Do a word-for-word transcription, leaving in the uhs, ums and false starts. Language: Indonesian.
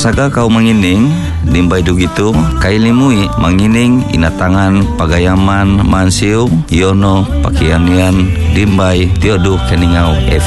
Saga kau mengining dimbai dugitu kailimui mengining inatangan pagayaman mansiu yono pakianian dimbai tiodu keningau